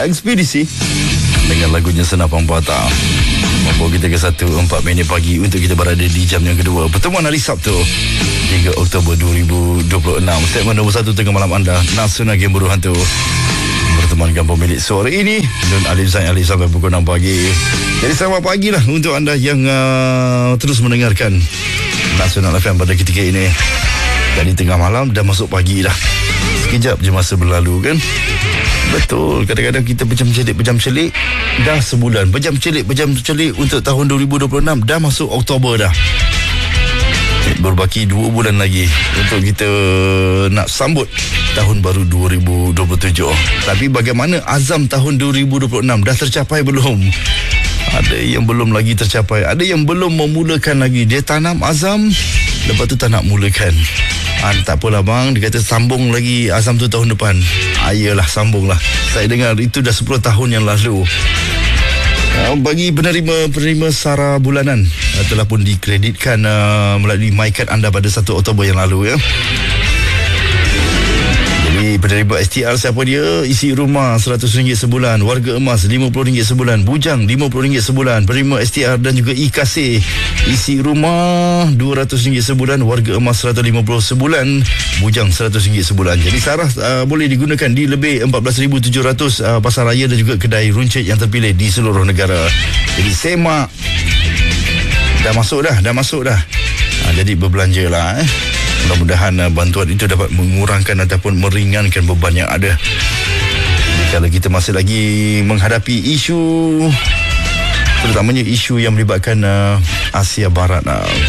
Ekspedisi dengan lagunya Senapang Patah membawa kita ke 1:04 pagi untuk kita berada di jam yang kedua pertemuan hari Sabtu 3 Oktober 2026. Segmen nombor 1 tengah malam anda, Nasional Game Buruh Hantu, bertemankan pemilik suara ini Nun Alif Zain Ali sampai pukul 6 pagi. Jadi selamat pagi lah untuk anda yang terus mendengarkan Nasional FM pada ketika ini. Dari tengah malam dah masuk pagi dah. Sekejap je masa berlalu kan. Betul, kadang-kadang kita pejam celik dah sebulan. Pejam celik untuk tahun 2026 dah masuk Oktober dah. Berbaki 2 bulan lagi untuk kita nak sambut tahun baru 2027. Tapi bagaimana azam tahun 2026 dah tercapai belum? Ada yang belum lagi tercapai, ada yang belum memulakan lagi. Dia tanam azam, lepas tu tak nak mulakan. Tak apalah bang, dia kata sambung lagi azam tu tahun depan. Ayolah, sambunglah. Saya dengar itu dah 10 tahun yang lalu. Bagi penerima SARA bulanan telah pun dikreditkan melalui MyCard anda pada 1 Oktober yang lalu ya. Jadi penerima STR siapa dia? Isi rumah RM100 sebulan, warga emas RM50 sebulan, bujang RM50 sebulan, penerima STR dan juga IKC isi rumah RM200 sebulan, warga emas RM150 sebulan, bujang RM100 sebulan. Jadi SARA boleh digunakan di lebih 14,700 pasar raya dan juga kedai runcit yang terpilih di seluruh negara. Jadi semak dah masuk dah. Jadi berbelanjalah Mudah-mudahan bantuan itu dapat mengurangkan ataupun meringankan beban yang ada. Kalau kita masih lagi menghadapi isu, terutamanya isu yang melibatkan Asia Barat,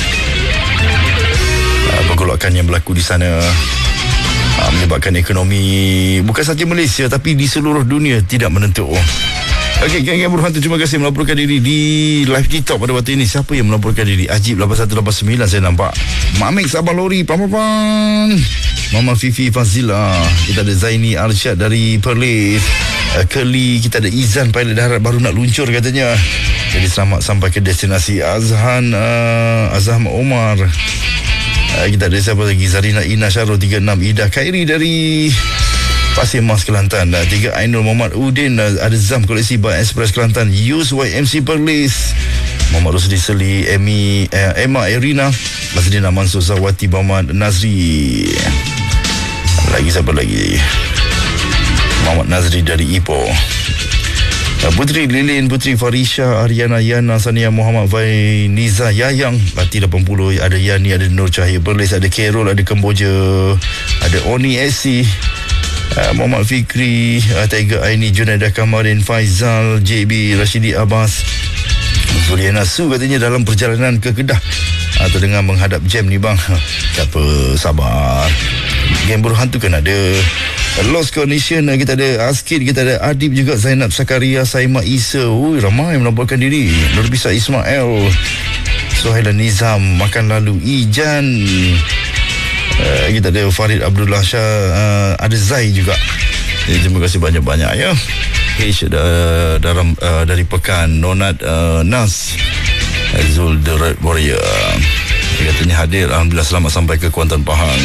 pergolakan yang berlaku di sana menyebabkan ekonomi bukan sahaja Malaysia tapi di seluruh dunia tidak menentu. Okey, geng-geng Buruh Hantu, terima kasih melaporkan diri di live TikTok pada waktu ini. Siapa yang melaporkan diri? Ajib 8189 saya nampak. Mak Sabah Lori, Pampapan. Mama Fifi Fazila. Kita ada Zaini Arsyad dari Perlis. Keli, kita ada Izan pilot darat baru nak luncur katanya. Jadi selamat sampai ke destinasi. Azham Omar. Kita ada siapa lagi? Zarina Ina Syarul 36. Ida Khairi dari Pasir Mas Kelantan. 3 Ainul Muhammad Udin. Ada Zam Koleksi Bar Express Kelantan. Yus YMC Perlis. Muhammad Rosdi Seli. Emma Erina. Masdina Mansur Zawati Muhammad Nazri. Siapa lagi? Muhammad Nazri dari Ipoh. Putri Lilin, Putri Farisha, Ariana Yana, Sania Muhammad Fai, Niza Yayang, Lati 80, ada Yani, ada Nur Cahaya Perlis, ada Kerol, ada Kemboja, ada Oni Esi, Muhammad Fikri, Tiger Aini, Junaidah Kamarin, Faizal, JB, Rashidi Abbas, Zuliana Su katanya dalam perjalanan ke Kedah atau dengan menghadap jam ni bang. Siapa sabar. Game Buruh Hantu kan ada Lost Condition, kita ada Askid, kita ada Adib juga, Zainab Sakaria, Saima Isa. Ramai melaporkan diri. Nur Bisa Ismail, Suhailan Nizam, Makan Lalu Ijan, kita ada Farid Abdullah Shah, ada Zai juga. Jadi, terima kasih banyak-banyak ya. H dari Pekan, Nonat Nas, Zul The Red Warrior, katanya hadir. Alhamdulillah, selamat sampai ke Kuantan Pahang.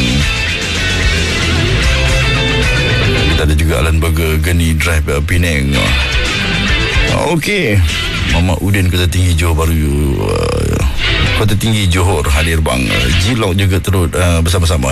Kita ada juga Alan Burger, Geni Drive, Penang. Okey, Mama Udin Kota Tinggi Johor baru, Kota Tinggi Johor hadir bang. Jilong juga terus bersama-sama.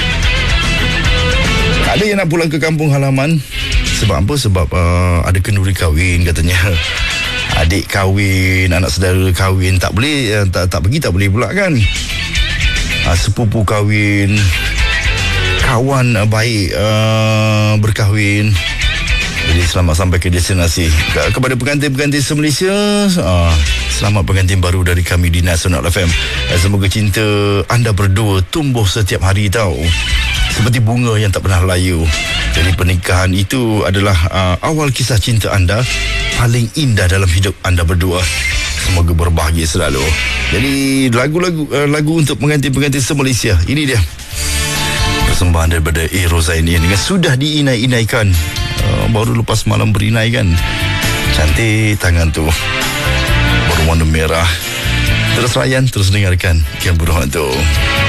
Ada yang nak pulang ke kampung halaman. Sebab apa? Sebab ada kenduri kahwin katanya. Adik kahwin, anak saudara kahwin, tak boleh, tak pergi tak boleh pula kan. Sepupu kahwin, kawan baik berkahwin. Jadi selamat sampai ke destinasi. Kepada pengantin-pengantin se-Malaysia, selamat pengantin baru dari kami di Nasional FM. Semoga cinta anda berdua tumbuh setiap hari tau, seperti bunga yang tak pernah layu. Jadi pernikahan itu adalah awal kisah cinta anda paling indah dalam hidup anda berdua. Semoga berbahagia selalu. Jadi lagu untuk pengantin-pengantin se-Malaysia. Ini dia persembahan daripada Rozaini dengan sudah diinai-inaikan. Baru lepas malam berinai kan. Cantik tangan tu, berwarna merah. Terus layan, terus dengarkan Game Buruh Hantu.